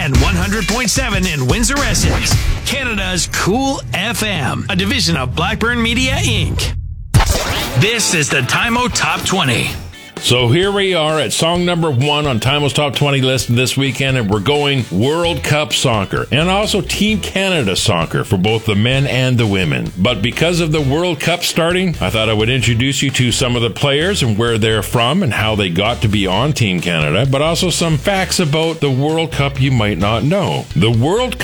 and 100.7 in Windsor, Essex. Canada's Cool FM, a division of Blackburn Media, Inc. This is the Tymo Top 20. So here we are at song number 1 on Tymo's Top 20 list this weekend, and we're going World Cup soccer and also Team Canada soccer for both the men and the women. But because of the World Cup starting, I thought I would introduce you to some of the players and where they're from and how they got to be on Team Canada, but also some facts about the World Cup you might not know. The World